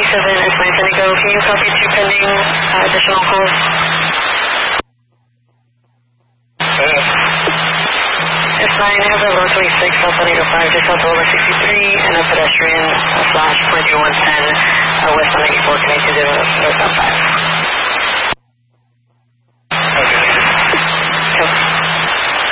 is my Indigo. Can you copy 2 pending additional calls? S9 has a low 26, south 185, just south over 63, and a pedestrian slash 2110, west 94, connected to